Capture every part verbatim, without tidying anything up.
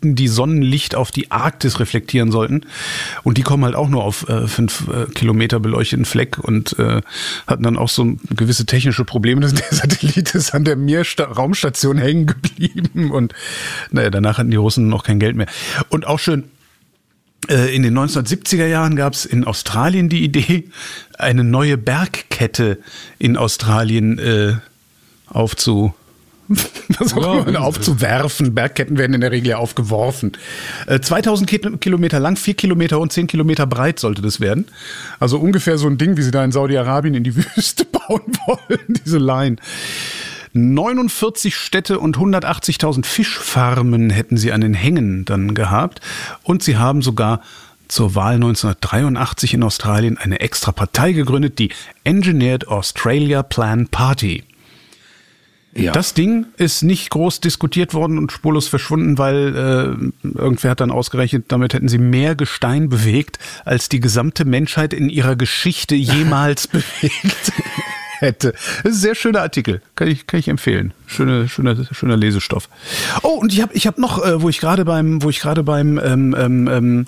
Satelliten, die Sonnenlicht auf die Arktis reflektieren sollten. Und die kommen halt auch nur auf äh, fünf äh, Kilometer beleuchteten Fleck und äh, hatten dann auch so gewisse technische Probleme. Der Satellit ist an der Mir-Raumstation hängen geblieben und naja, danach hatten die Russen noch kein Geld mehr. Und auch schön, äh, in den neunzehnhundertsiebziger Jahren gab es in Australien die Idee, eine neue Bergkette in Australien äh, aufzu Was auch immer, aufzuwerfen. Bergketten werden in der Regel ja aufgeworfen. Äh, zweitausend Kilometer lang, vier Kilometer und zehn Kilometer breit sollte das werden. Also ungefähr so ein Ding, wie sie da in Saudi-Arabien in die Wüste bauen wollen, diese Line. neunundvierzig Städte und hundertachtzigtausend Fischfarmen hätten sie an den Hängen dann gehabt. Und sie haben sogar zur Wahl neunzehnhundertdreiundachtzig in Australien eine extra Partei gegründet, die Engineered Australia Plan Party. Ja. Das Ding ist nicht groß diskutiert worden und spurlos verschwunden, weil äh, irgendwer hat dann ausgerechnet, damit hätten sie mehr Gestein bewegt, als die gesamte Menschheit in ihrer Geschichte jemals bewegt hätte. Das ist ein sehr schöner Artikel, kann ich kann ich empfehlen. Schöne schöner schöner Lesestoff. Oh, und ich habe ich habe noch, äh, wo ich gerade beim wo ich gerade beim ähm, ähm,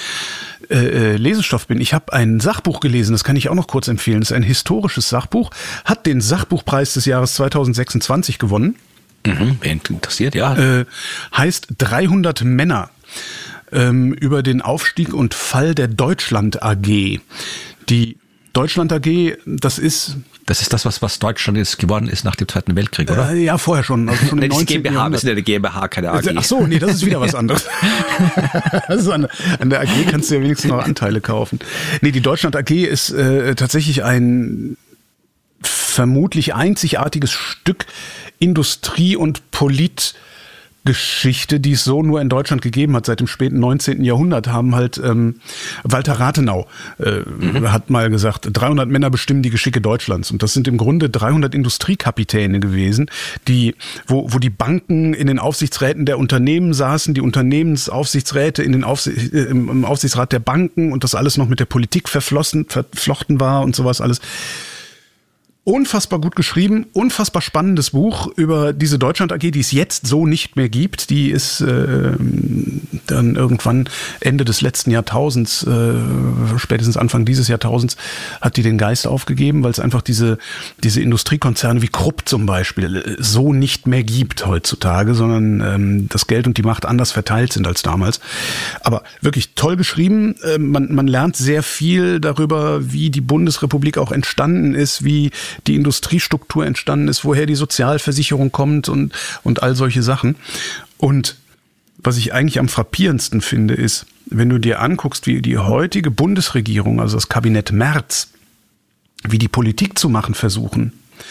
Äh, Lesestoff bin. Ich habe ein Sachbuch gelesen, das kann ich auch noch kurz empfehlen. Das ist ein historisches Sachbuch, hat den Sachbuchpreis des Jahres zweitausendsechsundzwanzig gewonnen. Mhm, wen interessiert, ja. Äh, heißt dreihundert Männer, ähm, über den Aufstieg und Fall der Deutschland A G. Die Deutschland A G, das ist... Das ist das, was, was Deutschland jetzt geworden ist nach dem Zweiten Weltkrieg, oder? Äh, ja, vorher schon. Also schon im das ist GmbH, wir sind ja eine GmbH, keine A G. Ach so, nee, das ist wieder was anderes. Also an, an der A G kannst du ja wenigstens noch Anteile kaufen. Nee, die Deutschland A G ist äh, tatsächlich ein vermutlich einzigartiges Stück Industrie- und Polit- Geschichte, die es so nur in Deutschland gegeben hat. Seit dem späten neunzehnten Jahrhundert haben halt ähm, Walter Rathenau äh, mhm. hat mal gesagt, dreihundert Männer bestimmen die Geschicke Deutschlands. Und das sind im Grunde dreihundert Industriekapitäne gewesen, die, wo, wo die Banken in den Aufsichtsräten der Unternehmen saßen, die Unternehmensaufsichtsräte in den Aufsicht, äh, im Aufsichtsrat der Banken und das alles noch mit der Politik verflossen, verflochten war und sowas alles. Unfassbar gut geschrieben, unfassbar spannendes Buch über diese Deutschland A G, die es jetzt so nicht mehr gibt. Die ist äh, dann irgendwann Ende des letzten Jahrtausends, äh, spätestens Anfang dieses Jahrtausends, hat die den Geist aufgegeben, weil es einfach diese diese Industriekonzerne wie Krupp zum Beispiel so nicht mehr gibt heutzutage, sondern ähm, das Geld und die Macht anders verteilt sind als damals. Aber wirklich toll geschrieben. Äh, man, man lernt sehr viel darüber, wie die Bundesrepublik auch entstanden ist, wie die Industriestruktur entstanden ist, woher die Sozialversicherung kommt und, und all solche Sachen. Und was ich eigentlich am frappierendsten finde, ist, wenn du dir anguckst, wie die heutige Bundesregierung, also das Kabinett Merz, wie die Politik zu machen versuchen,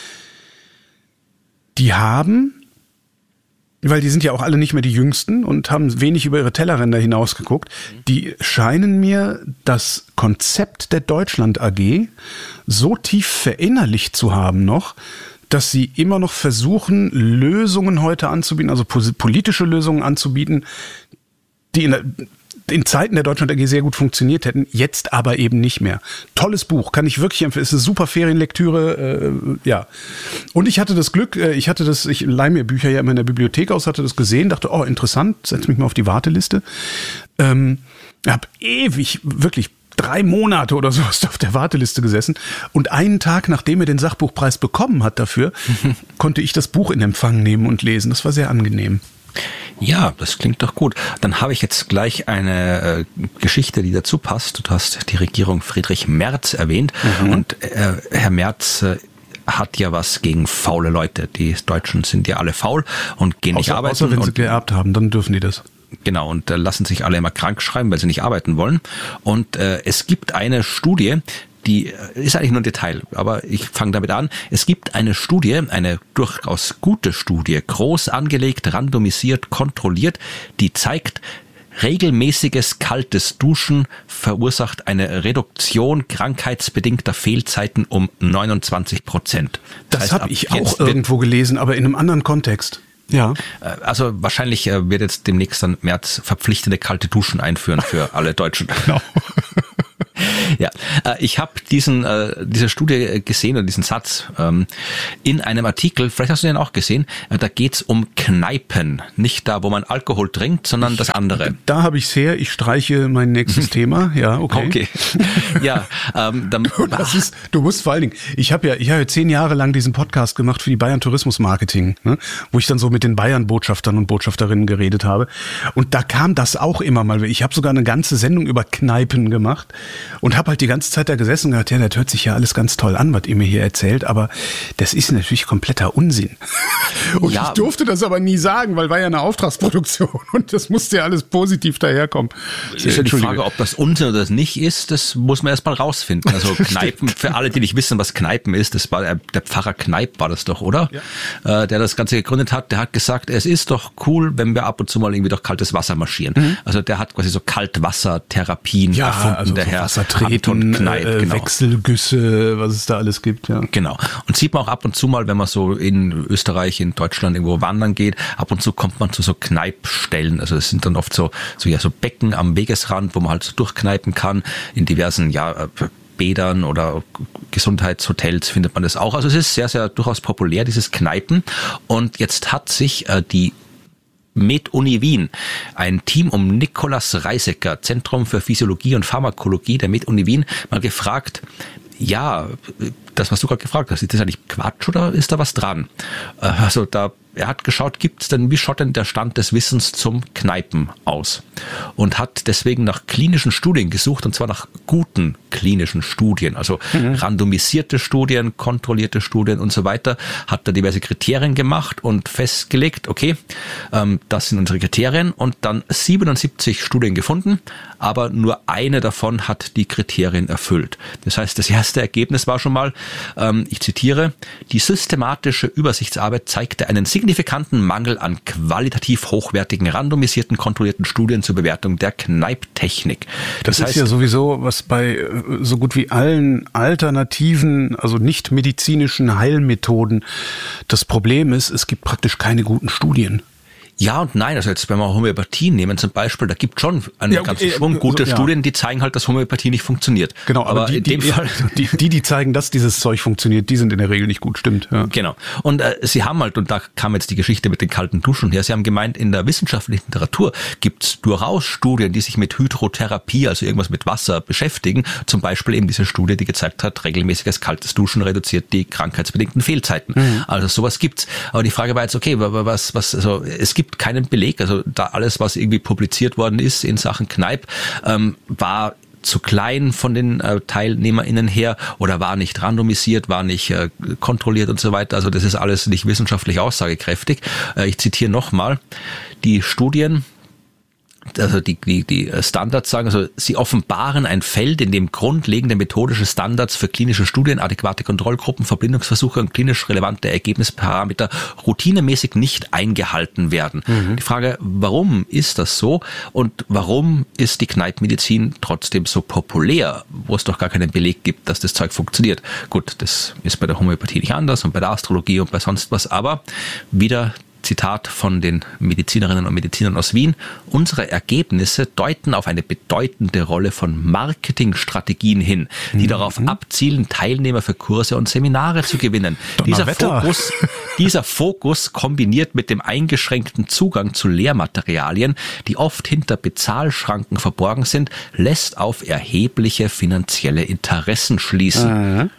die haben, weil die sind ja auch alle nicht mehr die Jüngsten und haben wenig über ihre Tellerränder hinausgeguckt, die scheinen mir das Konzept der Deutschland A G so tief verinnerlicht zu haben noch, dass sie immer noch versuchen, Lösungen heute anzubieten, also politische Lösungen anzubieten, die in der in Zeiten der Deutschland A G sehr gut funktioniert hätten, jetzt aber eben nicht mehr. Tolles Buch, kann ich wirklich empfehlen. Ist eine super Ferienlektüre, äh, ja. Und ich hatte das Glück, äh, ich hatte das, ich leihe mir Bücher ja immer in der Bibliothek aus, hatte das gesehen, dachte, oh, interessant, setz mich mal auf die Warteliste. Ähm, hab ewig, wirklich drei Monate oder so auf der Warteliste gesessen und einen Tag, nachdem er den Sachbuchpreis bekommen hat dafür, konnte ich das Buch in Empfang nehmen und lesen. Das war sehr angenehm. Ja, das klingt doch gut. Dann habe ich jetzt gleich eine äh, Geschichte, die dazu passt. Du hast die Regierung Friedrich Merz erwähnt. Mhm. Und äh, Herr Merz äh, hat ja was gegen faule Leute. Die Deutschen sind ja alle faul und gehen nicht außer, arbeiten. Außer wenn sie und, geerbt haben, dann dürfen die das. Genau, und äh, lassen sich alle immer krank schreiben, weil sie nicht arbeiten wollen. Und äh, es gibt eine Studie, die ist eigentlich nur ein Detail, aber ich fange damit an. Es gibt eine Studie, eine durchaus gute Studie, groß angelegt, randomisiert, kontrolliert, die zeigt, regelmäßiges kaltes Duschen verursacht eine Reduktion krankheitsbedingter Fehlzeiten um neunundzwanzig Prozent. Das, das heißt, habe ich auch irgendwo gelesen, aber in einem anderen Kontext. Ja. Also wahrscheinlich wird jetzt demnächst dann März verpflichtende kalte Duschen einführen für alle Deutschen. Genau. Ja, ich habe diesen diese Studie gesehen oder diesen Satz in einem Artikel, vielleicht hast du den auch gesehen, da geht's um Kneipen, nicht da, wo man Alkohol trinkt, sondern das andere. Da habe ich's her, ich streiche mein nächstes Thema, ja, okay. Okay, ja. Ähm, dann, das ist, du musst vor allen Dingen, ich habe ja, ich habe ja zehn Jahre lang diesen Podcast gemacht für die Bayern Tourismus Marketing, ne, wo ich dann so mit den Bayern-Botschaftern und Botschafterinnen geredet habe und da kam das auch immer mal, ich habe sogar eine ganze Sendung über Kneipen gemacht und habe halt die ganze Zeit da gesessen und gedacht, ja, das hört sich ja alles ganz toll an, was ihr mir hier erzählt, aber das ist natürlich kompletter Unsinn. Und ja, ich durfte das aber nie sagen, weil war ja eine Auftragsproduktion und das musste ja alles positiv daherkommen. Ist ja die Frage, ob das Unsinn oder das nicht ist, das muss man erst mal rausfinden. Also Kneipen, für alle, die nicht wissen, was Kneipen ist, das war der Pfarrer Kneip, war das doch, oder? Ja. Äh, der das Ganze gegründet hat, der hat gesagt, es ist doch cool, wenn wir ab und zu mal irgendwie durch kaltes Wasser marschieren. Mhm. Also der hat quasi so Kaltwassertherapien ja, erfunden, also der so Herr Wassertreten, Kneip, äh, genau. Wechselgüsse, was es da alles gibt. Ja. Genau. Und sieht man auch ab und zu mal, wenn man so in Österreich, in Deutschland irgendwo wandern geht, ab und zu kommt man zu so Kneipstellen. Also es sind dann oft so, so ja so Becken am Wegesrand, wo man halt so durchkneipen kann. In diversen, ja, Bädern oder Gesundheitshotels findet man das auch. Also es ist sehr, sehr durchaus populär, dieses Kneipen. Und jetzt hat sich äh, die Med-Uni Wien, ein Team um Nikolaus Reisecker, Zentrum für Physiologie und Pharmakologie der Med-Uni Wien, mal gefragt, ja, das, was du gerade gefragt hast, ist das eigentlich Quatsch oder ist da was dran? Also da, er hat geschaut, gibt's denn, wie schaut denn der Stand des Wissens zum Kneipen aus? Und hat deswegen nach klinischen Studien gesucht, und zwar nach guten klinischen Studien, also mhm. randomisierte Studien, kontrollierte Studien und so weiter, hat da diverse Kriterien gemacht und festgelegt, okay, ähm, das sind unsere Kriterien und dann siebenundsiebzig Studien gefunden, aber nur eine davon hat die Kriterien erfüllt. Das heißt, das erste Ergebnis war schon mal, ähm, ich zitiere, die systematische Übersichtsarbeit zeigte einen signifikanten Mangel an qualitativ hochwertigen, randomisierten, kontrollierten Studien zur Bewertung der Kneiptechnik. Das, das heißt, ist ja sowieso, was bei so gut wie allen alternativen, also nicht medizinischen Heilmethoden das Problem ist, es gibt praktisch keine guten Studien. Ja und nein, also jetzt wenn wir Homöopathie nehmen zum Beispiel, da gibt schon einen ja, ganzen Schwung gute so, ja. Studien, die zeigen halt, dass Homöopathie nicht funktioniert. Genau, aber, aber die, in dem die, Fall die, die, die zeigen, dass dieses Zeug funktioniert, die sind in der Regel nicht gut, stimmt. Ja. Genau. Und äh, sie haben halt, und da kam jetzt die Geschichte mit den kalten Duschen her, sie haben gemeint, in der wissenschaftlichen Literatur gibt's durchaus Studien, die sich mit Hydrotherapie, also irgendwas mit Wasser beschäftigen. Zum Beispiel eben diese Studie, die gezeigt hat, regelmäßiges kaltes Duschen reduziert die krankheitsbedingten Fehlzeiten. Mhm. Also sowas gibt's. Aber die Frage war jetzt, okay, was, was, also es gibt keinen Beleg, also da alles, was irgendwie publiziert worden ist in Sachen Kneip, ähm, war zu klein von den äh, TeilnehmerInnen her oder war nicht randomisiert, war nicht äh, kontrolliert und so weiter. Also das ist alles nicht wissenschaftlich aussagekräftig. Äh, ich zitiere nochmal, die Studien, also die, die, die Standards sagen, also sie offenbaren ein Feld, in dem grundlegende methodische Standards für klinische Studien, adäquate Kontrollgruppen, Verbindungsversuche und klinisch relevante Ergebnisparameter routinemäßig nicht eingehalten werden. Mhm. Die Frage, warum ist das so und warum ist die Kneipmedizin trotzdem so populär, wo es doch gar keinen Beleg gibt, dass das Zeug funktioniert? Gut, das ist bei der Homöopathie nicht anders und bei der Astrologie und bei sonst was, aber wieder Zitat von den Medizinerinnen und Medizinern aus Wien. Unsere Ergebnisse deuten auf eine bedeutende Rolle von Marketingstrategien hin, die mhm. darauf abzielen, Teilnehmer für Kurse und Seminare zu gewinnen. Dieser Fokus, dieser Fokus kombiniert mit dem eingeschränkten Zugang zu Lehrmaterialien, die oft hinter Bezahlschranken verborgen sind, lässt auf erhebliche finanzielle Interessen schließen. Mhm.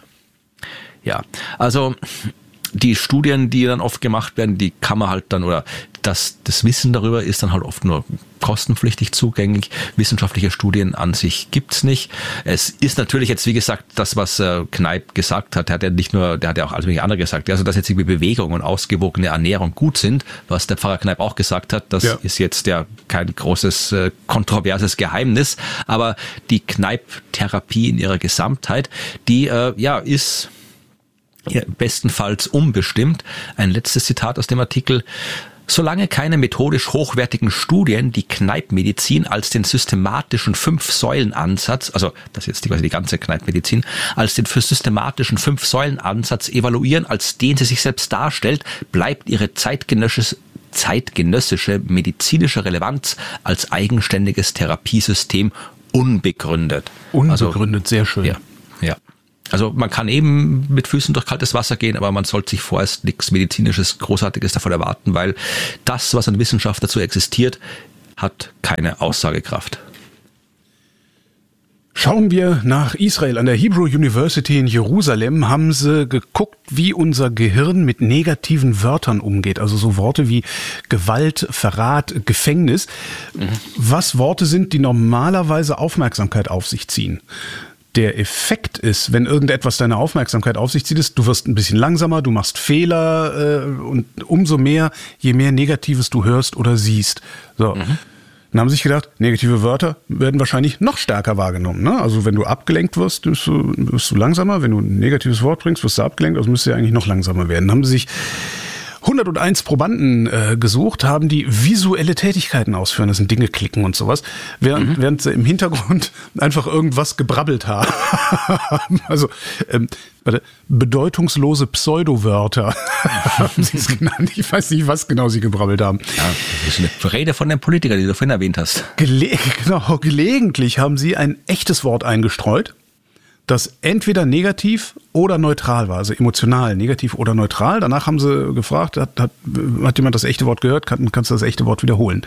Ja, also die Studien, die dann oft gemacht werden, die kann man halt dann, oder das, das Wissen darüber ist dann halt oft nur kostenpflichtig zugänglich. Wissenschaftliche Studien an sich gibt's nicht. Es ist natürlich jetzt, wie gesagt, das, was äh, Kneip gesagt hat, der hat ja nicht nur, der hat ja auch alles mögliche andere gesagt, also dass jetzt irgendwie Bewegung und ausgewogene Ernährung gut sind, was der Pfarrer Kneip auch gesagt hat, das ja. ist jetzt ja kein großes, äh, kontroverses Geheimnis, aber die Kneip-Therapie in ihrer Gesamtheit, die äh, ja ist ja, bestenfalls unbestimmt. Ein letztes Zitat aus dem Artikel. Solange keine methodisch hochwertigen Studien die Kneipmedizin als den systematischen Fünf-Säulen-Ansatz, also das ist jetzt die, quasi die ganze Kneipmedizin, als den für systematischen Fünf-Säulen-Ansatz evaluieren, als den sie sich selbst darstellt, bleibt ihre zeitgenössische zeitgenössische medizinische Relevanz als eigenständiges Therapiesystem unbegründet. Unbegründet, also, sehr schön. Ja, ja. Also man kann eben mit Füßen durch kaltes Wasser gehen, aber man sollte sich vorerst nichts Medizinisches, Großartiges davon erwarten, weil das, was an Wissenschaft dazu existiert, hat keine Aussagekraft. Schauen wir nach Israel. An der Hebrew University in Jerusalem haben sie geguckt, wie unser Gehirn mit negativen Wörtern umgeht. Also so Worte wie Gewalt, Verrat, Gefängnis. Mhm. Was Worte sind, die normalerweise Aufmerksamkeit auf sich ziehen. Der Effekt ist, wenn irgendetwas deine Aufmerksamkeit auf sich zieht, ist, du wirst ein bisschen langsamer, du machst Fehler äh, und umso mehr, je mehr Negatives du hörst oder siehst. So. Mhm. Dann haben sie sich gedacht, negative Wörter werden wahrscheinlich noch stärker wahrgenommen. Ne? Also wenn du abgelenkt wirst, bist du, bist du langsamer. Wenn du ein negatives Wort bringst, wirst du abgelenkt. Also müsste ja eigentlich noch langsamer werden. Dann haben sie sich hunderteins Probanden äh, gesucht, haben die visuelle Tätigkeiten ausführen. Das sind Dinge klicken und sowas. Während, mhm. während sie im Hintergrund einfach irgendwas gebrabbelt haben. Also ähm, warte, bedeutungslose Pseudowörter haben sie es genannt. Ich weiß nicht, was genau sie gebrabbelt haben. Ja, das ist eine Rede von dem Politiker, die du vorhin erwähnt hast. Gele- genau, gelegentlich haben sie ein echtes Wort eingestreut, das entweder negativ oder neutral war, also emotional, negativ oder neutral. Danach haben sie gefragt, hat, hat, hat jemand das echte Wort gehört, kann, kannst du das echte Wort wiederholen.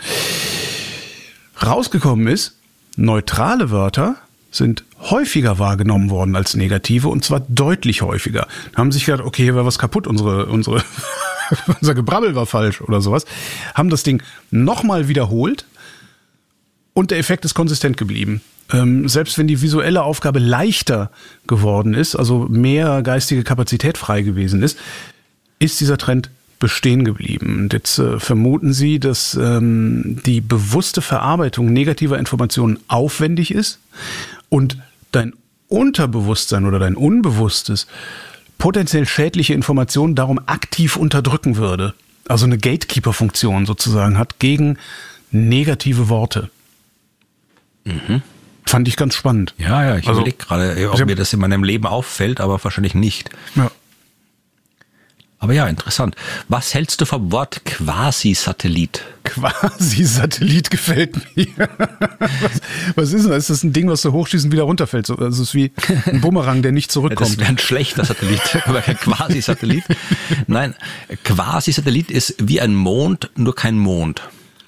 Rausgekommen ist, neutrale Wörter sind häufiger wahrgenommen worden als negative und zwar deutlich häufiger. Da haben sich gedacht, okay, hier war was kaputt, unsere, unsere unser Gebrabbel war falsch oder sowas. Haben das Ding nochmal wiederholt und der Effekt ist konsistent geblieben. Ähm, selbst wenn die visuelle Aufgabe leichter geworden ist, also mehr geistige Kapazität frei gewesen ist, ist dieser Trend bestehen geblieben. Und jetzt äh, vermuten Sie, dass ähm, die bewusste Verarbeitung negativer Informationen aufwendig ist und dein Unterbewusstsein oder dein Unbewusstes potenziell schädliche Informationen darum aktiv unterdrücken würde. Also eine Gatekeeper-Funktion sozusagen hat gegen negative Worte. Mhm. Fand ich ganz spannend. Ja, ja, ich also, überlege gerade, ob mir das in meinem Leben auffällt, aber wahrscheinlich nicht. Ja. Aber ja, interessant. Was hältst du vom Wort Quasi-Satellit? Quasi-Satellit gefällt mir. Was, was ist denn das? Ist das ein Ding, was du hochschießt und wieder runterfällt? Das also ist wie ein Bumerang, der nicht zurückkommt. Das wäre ein schlechter Satellit, aber kein Quasi-Satellit. Nein, Quasi-Satellit ist wie ein Mond, nur kein Mond.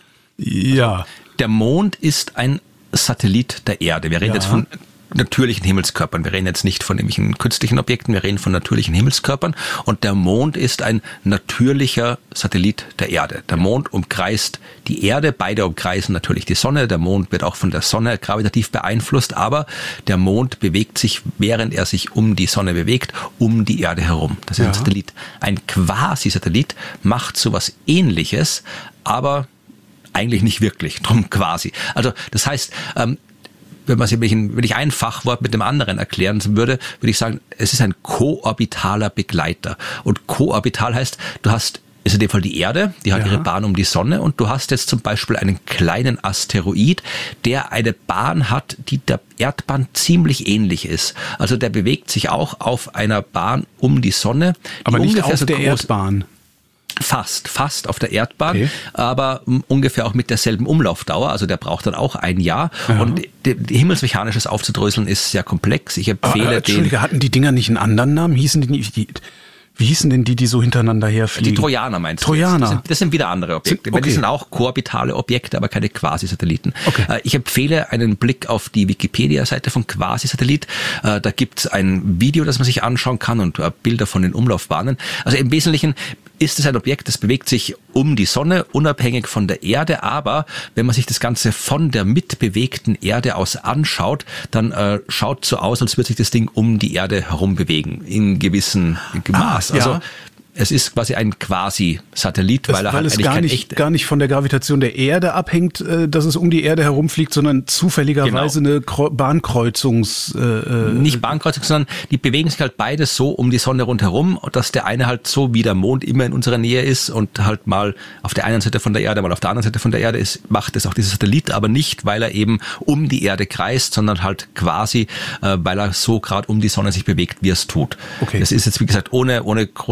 Ja. Also, der Mond ist ein Satellit der Erde. Wir reden ja. jetzt von natürlichen Himmelskörpern. Wir reden jetzt nicht von irgendwelchen künstlichen Objekten, wir reden von natürlichen Himmelskörpern. Und der Mond ist ein natürlicher Satellit der Erde. Der Mond umkreist die Erde, beide umkreisen natürlich die Sonne. Der Mond wird auch von der Sonne gravitativ beeinflusst, aber der Mond bewegt sich, während er sich um die Sonne bewegt, um die Erde herum. Das ist ja. ein Satellit. Ein Quasi-Satellit macht sowas Ähnliches, aber eigentlich nicht wirklich, drum quasi. Also das heißt, ähm, wenn man sich, wenn ich ein Fachwort mit dem anderen erklären würde, würde ich sagen, es ist ein koorbitaler Begleiter. Und koorbital heißt, du hast, ist in dem Fall die Erde, die hat ja. ihre Bahn um die Sonne und du hast jetzt zum Beispiel einen kleinen Asteroid, der eine Bahn hat, die der Erdbahn ziemlich ähnlich ist. Also der bewegt sich auch auf einer Bahn um die Sonne. Aber nicht ungefähr auf so der groß, Erdbahn. Fast, fast auf der Erdbahn, okay. aber ungefähr auch mit derselben Umlaufdauer. Also der braucht dann auch ein Jahr. Ja. Und die, die himmelsmechanisches aufzudröseln ist sehr komplex. Ich empfehle ah, Entschuldige, den. Hatten die Dinger nicht einen anderen Namen? Hießen die nicht? Die, wie hießen denn die, die so hintereinander herfliegen? Die Trojaner meinst du? Trojaner. Das sind, das sind wieder andere Objekte. Sind, okay. Die sind auch koorbitale Objekte, aber keine Quasi-Satelliten. Okay. Ich empfehle einen Blick auf die Wikipedia-Seite von Quasi-Satellit. Da gibt es ein Video, das man sich anschauen kann und Bilder von den Umlaufbahnen. Also im Wesentlichen ist es ein Objekt, das bewegt sich um die Sonne, unabhängig von der Erde, aber wenn man sich das Ganze von der mitbewegten Erde aus anschaut, dann äh, schaut so aus, als würde sich das Ding um die Erde herum bewegen, in gewissem Maß. Ah, ja. Also es ist quasi ein Quasi-Satellit, weil er weil halt es eigentlich gar kein nicht, echt... gar nicht von der Gravitation der Erde abhängt, dass es um die Erde herumfliegt, sondern zufälligerweise genau. eine Kreu- Bahnkreuzungs... Äh, nicht Bahnkreuzung, sondern die bewegen sich halt beide so um die Sonne rundherum, dass der eine halt so wie der Mond immer in unserer Nähe ist und halt mal auf der einen Seite von der Erde, mal auf der anderen Seite von der Erde ist, macht es auch dieser Satellit, aber nicht, weil er eben um die Erde kreist, sondern halt quasi, äh, weil er so gerade um die Sonne sich bewegt, wie er es tut. Okay. Das ist jetzt, wie gesagt, ohne, ohne großartige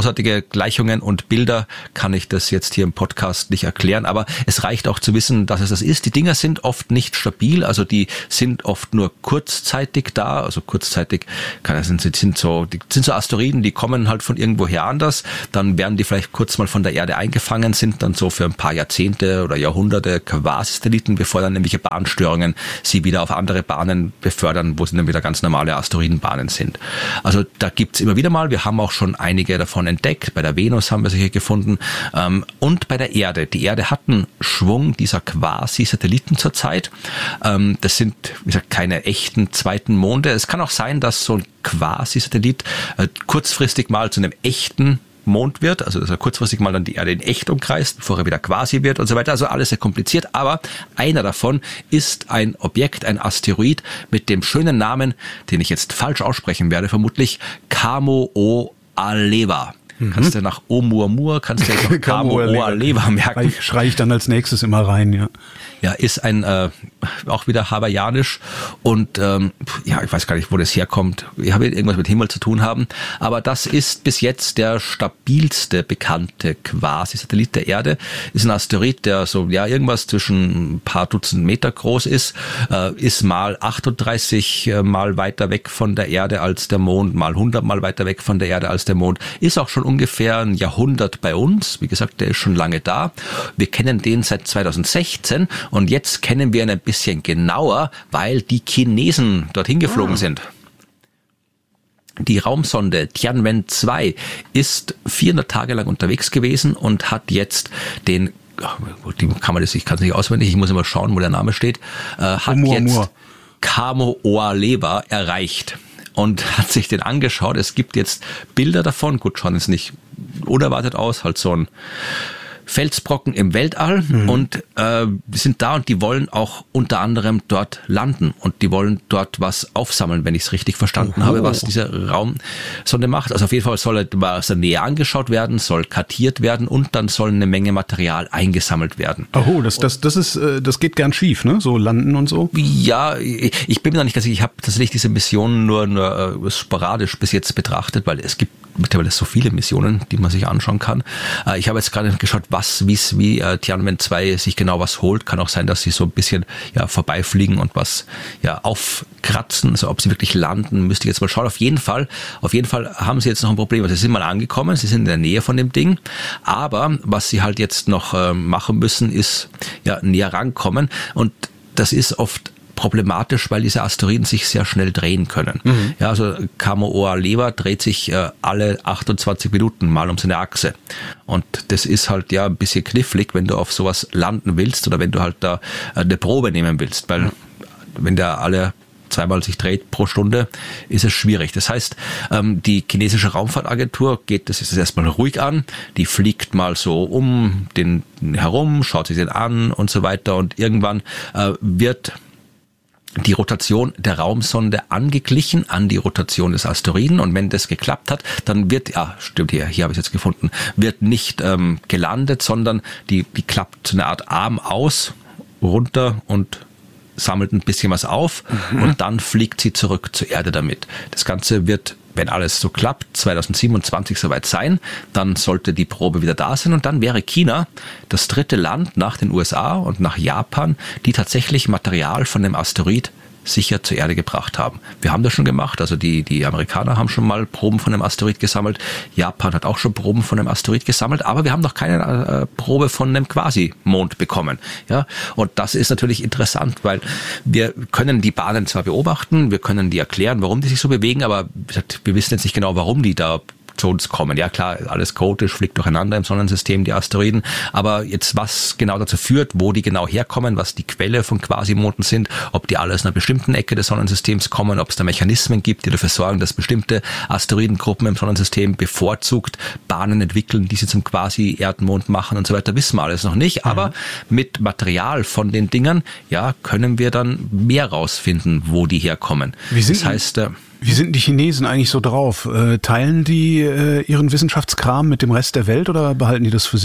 Gleichungen und Bilder kann ich das jetzt hier im Podcast nicht erklären, aber es reicht auch zu wissen, dass es das ist. Die Dinger sind oft nicht stabil, also die sind oft nur kurzzeitig da, also kurzzeitig kann es sind, sind so, die sind so Asteroiden, die kommen halt von irgendwoher anders, dann werden die vielleicht kurz mal von der Erde eingefangen, sind dann so für ein paar Jahrzehnte oder Jahrhunderte Quasi-Satelliten, bevor dann nämliche Bahnstörungen sie wieder auf andere Bahnen befördern, wo sie dann wieder ganz normale Asteroidenbahnen sind. Also da gibt's immer wieder mal, wir haben auch schon einige davon entdeckt, bei der Venus haben wir sie hier gefunden ähm, und bei der Erde. Die Erde hat einen Schwung dieser Quasi-Satelliten zurzeit. Ähm, das sind, wie gesagt, keine echten zweiten Monde. Es kann auch sein, dass so ein Quasi-Satellit äh, kurzfristig mal zu einem echten Mond wird, also dass er kurzfristig mal dann die Erde in echt umkreist, bevor er wieder quasi wird und so weiter. Also alles sehr kompliziert, aber einer davon ist ein Objekt, ein Asteroid mit dem schönen Namen, den ich jetzt falsch aussprechen werde, vermutlich Kamo-o-Aleva. Mhm. Kannst du nach Oumuamua, kannst du jetzt noch Kamo-o-Aleva merken. Schreie ich dann als nächstes immer rein, ja. Ja, ist ein äh, auch wieder hawaiianisch und ähm, ja, ich weiß gar nicht, wo das herkommt. Ich habe irgendwas mit Himmel zu tun haben, aber das ist bis jetzt der stabilste bekannte Quasi-Satellit der Erde. Ist ein Asteroid, der so ja irgendwas zwischen ein paar Dutzend Meter groß ist, äh, ist mal achtunddreißig äh, mal weiter weg von der Erde als der Mond, mal hundert mal weiter weg von der Erde als der Mond. Ist auch schon ungefähr ein Jahrhundert bei uns. Wie gesagt, der ist schon lange da. Wir kennen den seit zweitausendsechzehn. Und jetzt kennen wir ihn ein bisschen genauer, weil die Chinesen dorthin geflogen ah. sind. Die Raumsonde Tianwen zwei ist vierhundert Tage lang unterwegs gewesen und hat jetzt den, die kann man das, ich kann es nicht auswendig, ich muss immer schauen, wo der Name steht, äh, hat Umur, jetzt Umur. Kamo-o-Aleva erreicht und hat sich den angeschaut. Es gibt jetzt Bilder davon, gut, schauen es nicht unerwartet aus, halt so ein Felsbrocken im Weltall mhm. und äh, die sind da und die wollen auch unter anderem dort landen und die wollen dort was aufsammeln, wenn ich es richtig verstanden oh. habe, was diese Raumsonde macht. Also auf jeden Fall soll er näher angeschaut werden, soll kartiert werden und dann soll eine Menge Material eingesammelt werden. Oh, das das das ist das geht gern schief, ne? So landen und so. Ja, ich bin mir da nicht ganz sicher. Ich habe tatsächlich diese Mission nur, nur sporadisch bis jetzt betrachtet, weil es gibt mittlerweile so viele Missionen, die man sich anschauen kann. Ich habe jetzt gerade geschaut, was, wie's, wie äh, Tianwen zwei sich genau was holt. Kann auch sein, dass sie so ein bisschen ja vorbeifliegen und was ja aufkratzen. Also ob sie wirklich landen, müsste ich jetzt mal schauen. Auf jeden Fall, auf jeden Fall haben sie jetzt noch ein Problem. Also sie sind mal angekommen, sie sind in der Nähe von dem Ding. Aber was sie halt jetzt noch äh, machen müssen, ist ja näher rankommen. Und das ist oft problematisch, weil diese Asteroiden sich sehr schnell drehen können. Mhm. Ja, also Kamo-o-Aleva dreht sich äh, alle achtundzwanzig Minuten mal um seine Achse. Und das ist halt ja ein bisschen knifflig, wenn du auf sowas landen willst oder wenn du halt da äh, eine Probe nehmen willst, weil mhm. wenn der alle zweimal sich dreht pro Stunde, ist es schwierig. Das heißt, ähm, die chinesische Raumfahrtagentur geht das jetzt erstmal ruhig an, die fliegt mal so um den herum, schaut sich den an und so weiter und irgendwann äh, wird die Rotation der Raumsonde angeglichen an die Rotation des Asteroiden und wenn das geklappt hat, dann wird, ja stimmt hier, hier habe ich es jetzt gefunden, wird nicht ähm, gelandet, sondern die, die klappt so eine Art Arm aus, runter und sammelt ein bisschen was auf mhm. und dann fliegt sie zurück zur Erde damit. Das Ganze wird, wenn alles so klappt, zweitausendsiebenundzwanzig soweit sein, dann sollte die Probe wieder da sein und dann wäre China das dritte Land nach den U S A und nach Japan, die tatsächlich Material von dem Asteroid sicher zur Erde gebracht haben. Wir haben das schon gemacht, also die die Amerikaner haben schon mal Proben von einem Asteroid gesammelt, Japan hat auch schon Proben von einem Asteroid gesammelt, aber wir haben noch keine äh, Probe von einem Quasi-Mond bekommen. Ja, und das ist natürlich interessant, weil wir können die Bahnen zwar beobachten, wir können die erklären, warum die sich so bewegen, aber wir wissen jetzt nicht genau, warum die da zu uns kommen. Ja klar, alles chaotisch, fliegt durcheinander im Sonnensystem, die Asteroiden, aber jetzt was genau dazu führt, wo die genau herkommen, was die Quelle von Quasimonden sind, ob die alle aus einer bestimmten Ecke des Sonnensystems kommen, ob es da Mechanismen gibt, die dafür sorgen, dass bestimmte Asteroidengruppen im Sonnensystem bevorzugt Bahnen entwickeln, die sie zum Quasi-Erdmond machen und so weiter, wissen wir alles noch nicht, mhm. aber mit Material von den Dingern, ja, können wir dann mehr rausfinden, wo die herkommen. Wie sind das heißt, äh, Wie sind die Chinesen eigentlich so drauf? Äh, teilen die äh, ihren Wissenschaftskram mit dem Rest der Welt oder behalten die das für sich?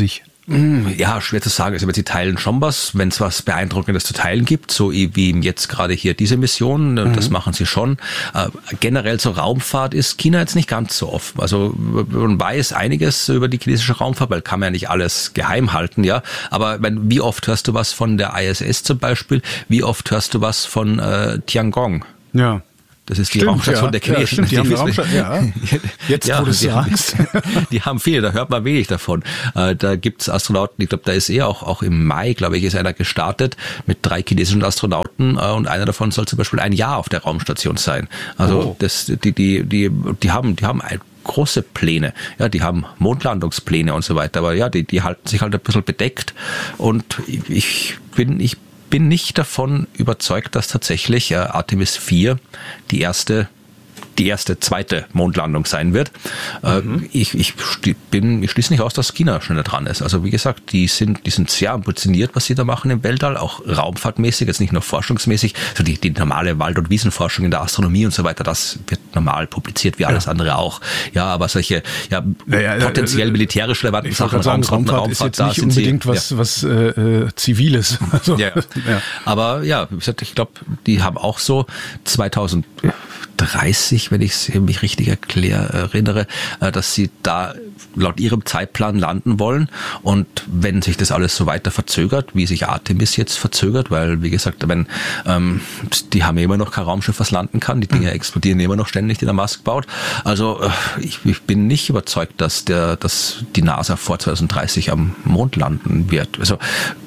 Ja, schwer zu sagen. Also sie teilen schon was, wenn es was Beeindruckendes zu teilen gibt, so wie jetzt gerade hier diese Mission, mhm. das machen sie schon. Äh, generell zur Raumfahrt ist China jetzt nicht ganz so offen. Also man weiß einiges über die chinesische Raumfahrt, weil kann man ja nicht alles geheim halten, ja. Aber wenn, wie oft hörst du was von der I S S zum Beispiel? Wie oft hörst du was von äh, Tiangong? Ja. Das ist die stimmt, Raumstation ja. der Chinesen. Ja, stimmt, die, die haben Raumstation, ja. Jetzt, ja, wo du es die, sagst. Die haben viele, da hört man wenig davon. Äh, da gibt's Astronauten, ich glaube, da ist eh auch, auch im Mai, glaube ich, ist einer gestartet mit drei chinesischen Astronauten äh, und einer davon soll zum Beispiel ein Jahr auf der Raumstation sein. Also oh. das, die, die, die, die haben, die haben ein große Pläne, ja, die haben Mondlandungspläne und so weiter, aber ja, die, die halten sich halt ein bisschen bedeckt und ich bin, ich bin nicht davon überzeugt, dass tatsächlich äh, Artemis vier die erste die erste, zweite Mondlandung sein wird. Mhm. Ich, ich bin, ich schließe nicht aus, dass China schneller dran ist. Also wie gesagt, die sind, die sind sehr ambitioniert, was sie da machen im Weltall, auch raumfahrtmäßig, jetzt nicht nur forschungsmäßig. Also die, die normale Wald- und Wiesenforschung in der Astronomie und so weiter, das wird normal publiziert, wie alles ja. andere auch. Ja, aber solche ja, ja, ja, potenziell militärisch relevanten Sachen, sagen, Raumfahrt, Raumfahrt ist jetzt da nicht unbedingt sie, was, ja. was äh, Ziviles. Also, ja, ja. Aber ja, wie gesagt, ich glaube, die haben auch so zweitausenddreißig, wenn ich mich richtig erkläre, erinnere, dass sie da laut ihrem Zeitplan landen wollen. Und wenn sich das alles so weiter verzögert, wie sich Artemis jetzt verzögert, weil, wie gesagt, wenn ähm, die haben ja immer noch kein Raumschiff, was landen kann, die Dinge explodieren immer noch ständig, die der Musk baut. Also ich, ich bin nicht überzeugt, dass der, dass die NASA vor zweitausenddreißig am Mond landen wird. Also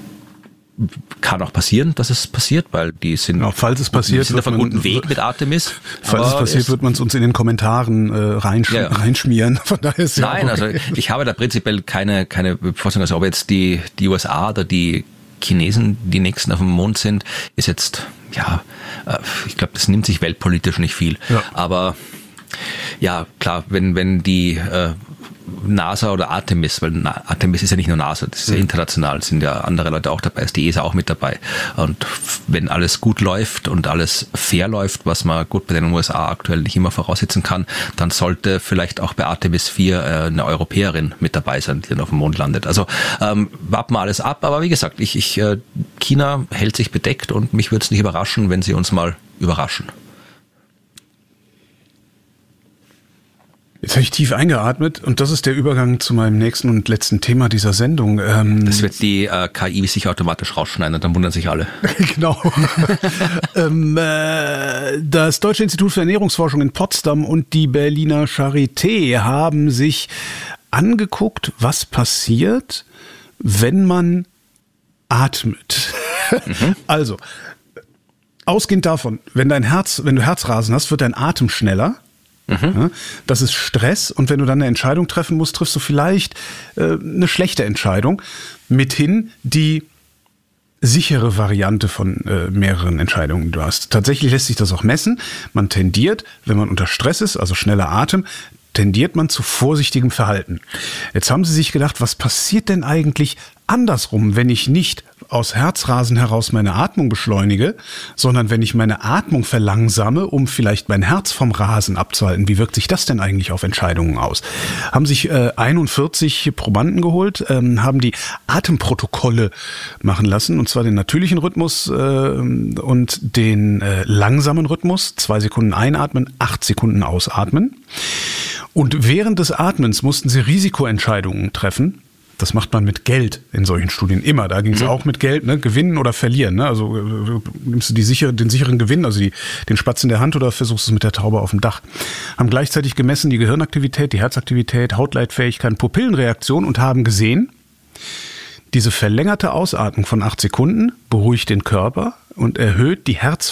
kann auch passieren, dass es passiert, weil die sind, auch falls es passiert, sind auf einem guten Weg mit Artemis. Falls es passiert, es wird man es uns in den Kommentaren äh, reinsch ja, ja. reinschmieren. Von daher ist Nein, ja okay. also ich habe da prinzipiell keine keine Vorstellung, also ob jetzt die die U S A oder die Chinesen die nächsten auf dem Mond sind, ist jetzt ja, ich glaube, das nimmt sich weltpolitisch nicht viel. Ja. Aber ja, klar, wenn wenn die äh, NASA oder Artemis, weil Artemis ist ja nicht nur NASA, das ist ja international, sind ja andere Leute auch dabei, ist die E S A auch mit dabei. Und wenn alles gut läuft und alles fair läuft, was man gut bei den U S A aktuell nicht immer voraussetzen kann, dann sollte vielleicht auch bei Artemis vier äh, eine Europäerin mit dabei sein, die dann auf dem Mond landet. Also ähm, warten wir alles ab, aber wie gesagt, ich, ich, äh, China hält sich bedeckt und mich würde es nicht überraschen, wenn sie uns mal überraschen. Jetzt habe ich tief eingeatmet und das ist der Übergang zu meinem nächsten und letzten Thema dieser Sendung. Ähm das wird die äh, K I sich automatisch rausschneiden und dann wundern sich alle. Genau. ähm, äh, das Deutsche Institut für Ernährungsforschung in Potsdam und die Berliner Charité haben sich angeguckt, was passiert, wenn man atmet. Mhm. Also, ausgehend davon, wenn dein Herz, wenn du Herzrasen hast, wird dein Atem schneller. Mhm. Das ist Stress und wenn du dann eine Entscheidung treffen musst, triffst du vielleicht äh, eine schlechte Entscheidung. Mithin die sichere Variante von äh, mehreren Entscheidungen, die du hast. Tatsächlich lässt sich das auch messen. Man tendiert, wenn man unter Stress ist, also schneller Atem, tendiert man zu vorsichtigem Verhalten. Jetzt haben sie sich gedacht, was passiert denn eigentlich andersrum, wenn ich nicht aus Herzrasen heraus meine Atmung beschleunige, sondern wenn ich meine Atmung verlangsame, um vielleicht mein Herz vom Rasen abzuhalten. Wie wirkt sich das denn eigentlich auf Entscheidungen aus? Haben sich äh, einundvierzig Probanden geholt, ähm, haben die Atemprotokolle machen lassen, und zwar den natürlichen Rhythmus äh, und den äh, langsamen Rhythmus. Zwei Sekunden einatmen, acht Sekunden ausatmen. Und während des Atmens mussten sie Risikoentscheidungen treffen. Das macht man mit Geld in solchen Studien immer. Da ging es mhm. auch mit Geld, ne? Gewinnen oder verlieren. Ne? Also äh, nimmst du die sichere, den sicheren Gewinn, also die, den Spatz in der Hand, oder versuchst es mit der Taube auf dem Dach. Haben gleichzeitig gemessen die Gehirnaktivität, die Herzaktivität, Hautleitfähigkeit, Pupillenreaktion und haben gesehen, diese verlängerte Ausatmung von acht Sekunden beruhigt den Körper und erhöht die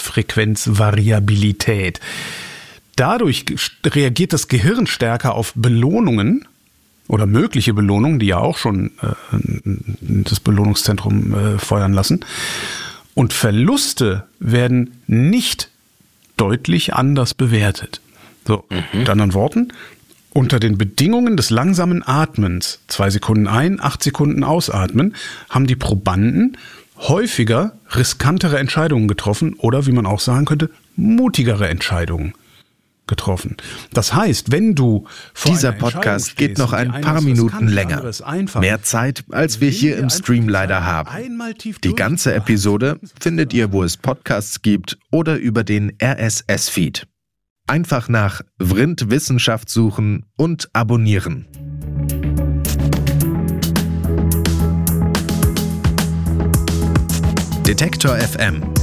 Herzfrequenzvariabilität. Dadurch reagiert das Gehirn stärker auf Belohnungen oder mögliche Belohnungen, die ja auch schon äh, das Belohnungszentrum äh, feuern lassen. Und Verluste werden nicht deutlich anders bewertet. So, mhm. mit anderen Worten, unter den Bedingungen des langsamen Atmens, zwei Sekunden ein, acht Sekunden ausatmen, haben die Probanden häufiger riskantere Entscheidungen getroffen oder, wie man auch sagen könnte, mutigere Entscheidungen. getroffen. Das heißt, wenn du vor Dieser einer Entscheidung Podcast stehst geht noch und die ein eine paar ist Minuten riskant, die länger. andere ist einfach, Mehr Zeit, als wir hier im Stream leider haben. Die ganze Episode findet ihr, wo es Podcasts gibt oder über den R S S-Feed. Einfach nach Vrindt Wissenschaft suchen und abonnieren. Detektor F M.